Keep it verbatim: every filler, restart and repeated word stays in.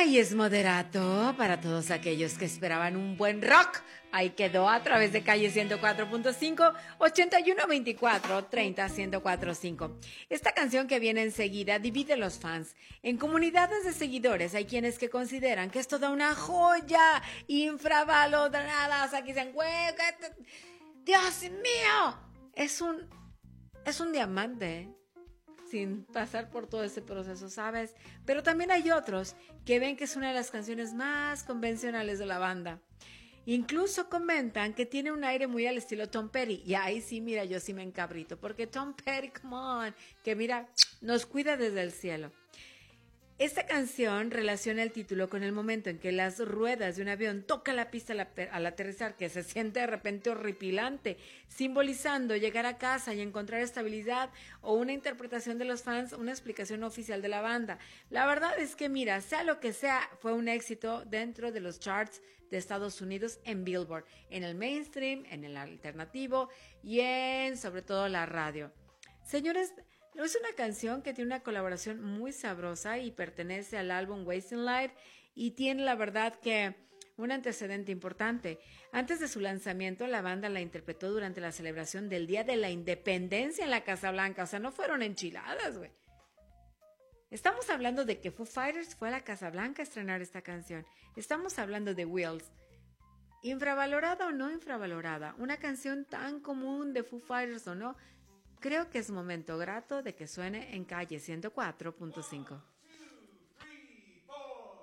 Y es moderato para todos aquellos que esperaban un buen rock. Ahí quedó a través de Calle ciento cuatro punto cinco, ochenta y uno veinticuatro, treinta, ciento cuatro punto cinco. Esta canción que viene enseguida divide los fans. En comunidades de seguidores hay quienes que consideran que es toda una joya infravalorada. O sea, que dicen, güey, Dios mío, es un, es un diamante, sin pasar por todo ese proceso, ¿sabes? Pero también hay otros que ven que es una de las canciones más convencionales de la banda. Incluso comentan que tiene un aire muy al estilo Tom Petty. Y ahí sí, mira, yo sí me encabrito. Porque Tom Petty, come on, que mira, nos cuida desde el cielo. Esta canción relaciona el título con el momento en que las ruedas de un avión tocan la pista al, al aterrizar, que se siente de repente horripilante, simbolizando llegar a casa y encontrar estabilidad, o una interpretación de los fans, una explicación oficial de la banda. La verdad es que, mira, sea lo que sea, fue un éxito dentro de los charts de Estados Unidos en Billboard, en el mainstream, en el alternativo y en, sobre todo, la radio. Señores, es una canción que tiene una colaboración muy sabrosa y pertenece al álbum Wasting Light, y tiene, la verdad, que un antecedente importante. Antes de su lanzamiento, la banda la interpretó durante la celebración del Día de la Independencia en la Casa Blanca. O sea, no fueron enchiladas, güey. Estamos hablando de que Foo Fighters fue a la Casa Blanca a estrenar esta canción. Estamos hablando de Wheels. ¿Infravalorada o no infravalorada? Una canción tan común de Foo Fighters o no. Creo que es momento grato de que suene en Calle ciento cuatro punto cinco.